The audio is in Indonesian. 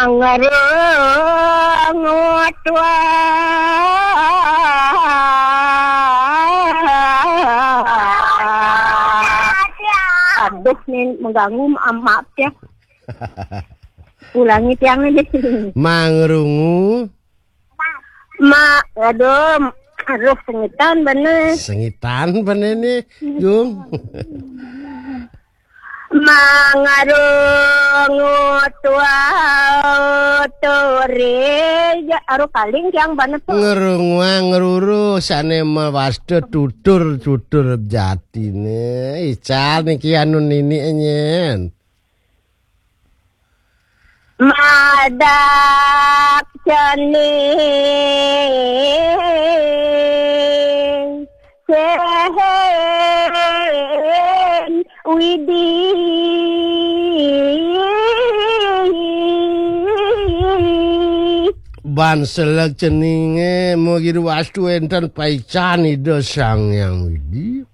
mangarengot aduh nih mengganggu, maaf ya. Ulangi tiangnya deh. Mangrungu. Aduh sengitan bener. Sengitan bener nih, Jung. Mangarungut tore aru kaling yang bener tuh. Ngeruru sane mewasde tutur jatine. Ical niki anu nini enyen. Madak cening sehen widi ban selek ceninge mo giru wastu enten paican ida sang yang widi